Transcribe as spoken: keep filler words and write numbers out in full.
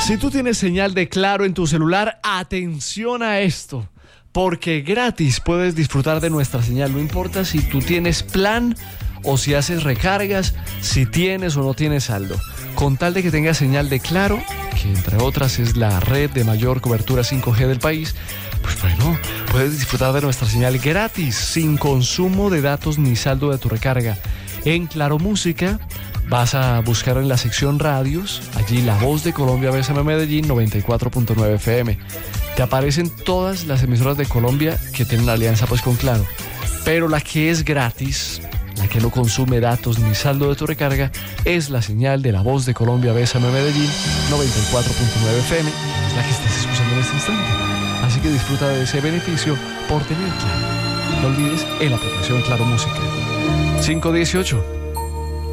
Si tú tienes señal de Claro en tu celular, atención a esto, porque gratis puedes disfrutar de nuestra señal. No importa si tú tienes plan o si haces recargas, si tienes o no tienes saldo. Con tal de que tengas señal de Claro, que entre otras es la red de mayor cobertura cinco G del país, pues bueno, puedes disfrutar de nuestra señal gratis, sin consumo de datos ni saldo de tu recarga. En Claro Música vas a buscar en la sección radios, allí La Voz de Colombia B S M Medellín noventa y cuatro punto nueve F M. Te aparecen todas las emisoras de Colombia que tienen alianza pues con Claro. Pero la que es gratis, la que no consume datos ni saldo de tu recarga, es la señal de La Voz de Colombia B S M Medellín noventa y cuatro punto nueve F M. Es la que estás escuchando en este instante. Así que disfruta de ese beneficio por tener Claro. No olvides en la aplicación Claro Música. cinco dieciocho